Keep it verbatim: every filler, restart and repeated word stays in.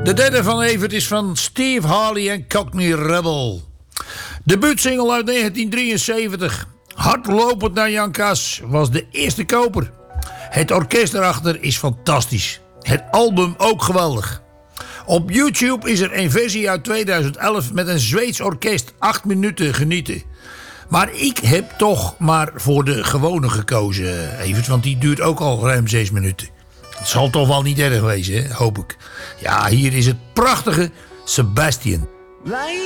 De derde van Evert is van Steve Harley en Cockney Rebel. Debuutsingle uit negentien drieënzeventig. Hardlopend naar Jan Kas was de eerste koper. Het orkest erachter is fantastisch. Het album ook geweldig. Op YouTube is er een versie uit tweeduizend elf met een Zweeds orkest. acht minuten genieten. Maar ik heb toch maar voor de gewone gekozen, Evert. Want die duurt ook al ruim zes minuten. Het zal toch wel niet erg wezen, hè? Hoop ik. Ja, hier is het prachtige Sebastian.